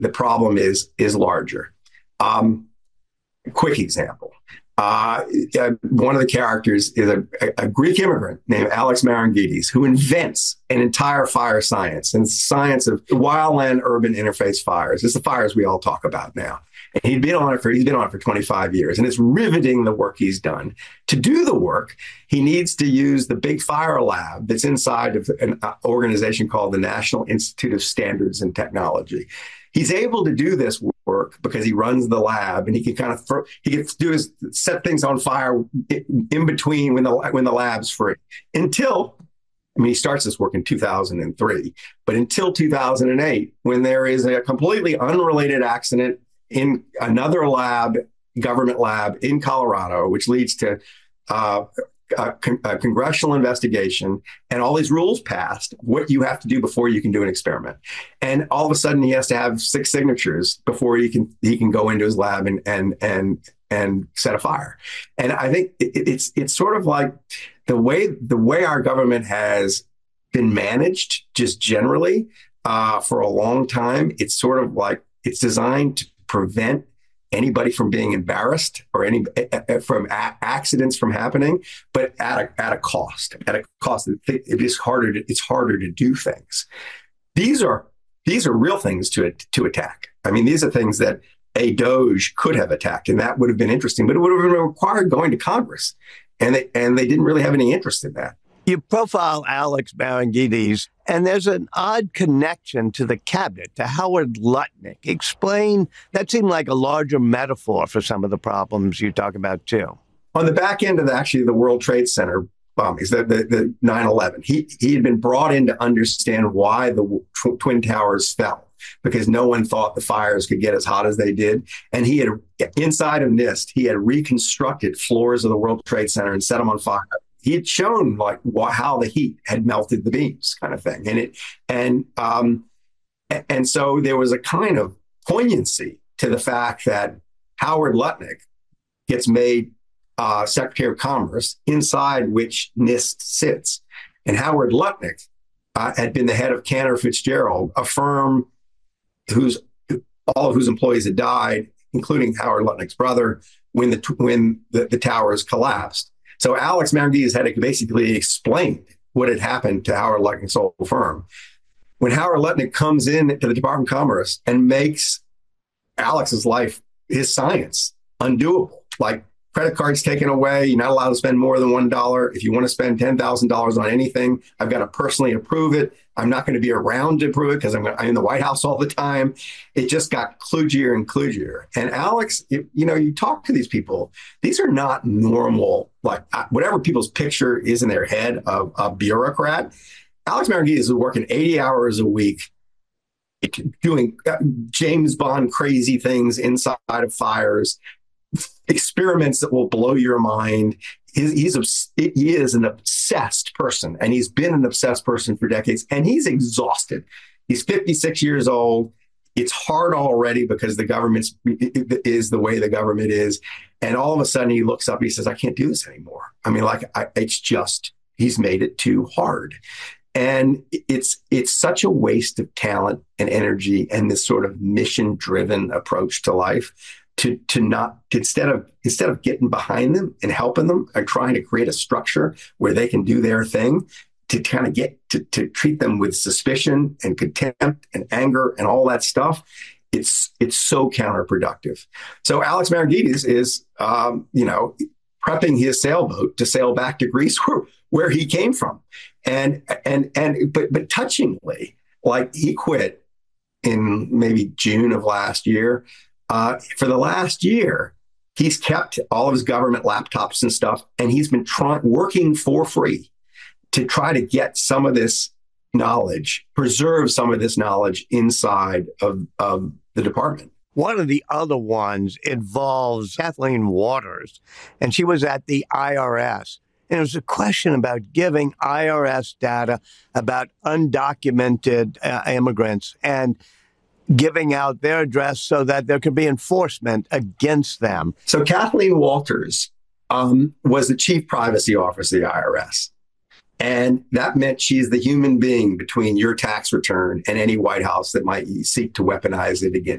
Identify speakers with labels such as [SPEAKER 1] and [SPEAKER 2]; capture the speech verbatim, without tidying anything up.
[SPEAKER 1] the problem is is larger. Um, quick example. Uh, one of the characters is a, a Greek immigrant named Alex Marangidis, who invents an entire fire science and science of wildland urban interface fires. It's the fires we all talk about now. And he'd been on it for he's been on it for twenty-five years, and it's riveting the work he's done. To do the work, he needs to use the big fire lab that's inside of an organization called the National Institute of Standards and Technology. He's able to do this work because he runs the lab, and he can kind of throw, he can do is set things on fire in between when the when the lab's free. Until, I mean, he starts this work in two thousand three, but until two thousand eight, when there is a completely unrelated accident in another lab, government lab in Colorado, which leads to uh, a, con- a congressional investigation and all these rules passed, what you have to do before you can do an experiment. And all of a sudden he has to have six signatures before he can he can go into his lab and and and and set a fire. And I think it, it's it's sort of like the way the way our government has been managed just generally uh, for a long time. It's sort of like it's designed to prevent anybody from being embarrassed or any uh, from a- accidents from happening, but at a at a cost. At a cost, it is harder. To, it's harder to do things. These are these are real things to to attack. I mean, these are things that a Doge could have attacked, and that would have been interesting. But it would have required going to Congress, and they and they didn't really have any interest in that.
[SPEAKER 2] You profile Alex Marangidis, and there's an odd connection to the cabinet, to Howard Lutnick. Explain, that seemed like a larger metaphor for some of the problems you talk about, too.
[SPEAKER 1] On the back end of the, actually the World Trade Center bombings, the, the, the nine eleven, he, he had been brought in to understand why the tw- Twin Towers fell, because no one thought the fires could get as hot as they did. And he had, inside of NIST, he had reconstructed floors of the World Trade Center and set them on fire. He had shown like wh- how the heat had melted the beams, kind of thing, and it and um, and so there was a kind of poignancy to the fact that Howard Lutnick gets made uh, Secretary of Commerce, inside which NIST sits, and Howard Lutnick uh, had been the head of Cantor Fitzgerald, a firm whose all of whose employees had died, including Howard Lutnick's brother, when the when the, the towers collapsed. So Alex Marangidis had to basically explain what had happened to Howard Lutnick's old firm. When Howard Lutnick comes in to the Department of Commerce and makes Alex's life, his science, undoable, like credit cards taken away, you're not allowed to spend more than one dollar. If you want to spend ten thousand dollars on anything, I've got to personally approve it. I'm not going to be around to approve it because I'm, I'm in the White House all the time. It just got kludgier and kludgier. And Alex, you, you know, you talk to these people, these are not normal, like whatever people's picture is in their head of a bureaucrat. Alex Marangidis is working eighty hours a week, doing James Bond crazy things inside of fires, experiments that will blow your mind. He's, he's he is an obsessed person, and he's been an obsessed person for decades, and he's exhausted. He's fifty-six years old. It's hard already because the government is the way the government is. And all of a sudden he looks up and he says, I can't do this anymore. I mean, like, I, it's just, he's made it too hard. And it's it's such a waste of talent and energy and this sort of mission-driven approach to life. To to not instead of instead of getting behind them and helping them and trying to create a structure where they can do their thing, to kind of get to, to treat them with suspicion and contempt and anger and all that stuff, it's it's so counterproductive. So Alex Marangidis is um, you know prepping his sailboat to sail back to Greece where, where he came from, and and and but but touchingly, like he quit in maybe June of last year. Uh, for the last year, he's kept all of his government laptops and stuff, and he's been trying working for free to try to get some of this knowledge, preserve some of this knowledge inside of, of the department.
[SPEAKER 2] One of the other ones involves Kathleen Waters, and she was at the I R S. And it was a question about giving I R S data about undocumented uh, immigrants and giving out their address so that there could be enforcement against them.
[SPEAKER 1] So Kathleen Waters um, was the chief privacy officer of the I R S. And that meant she's the human being between your tax return and any White House that might seek to weaponize it against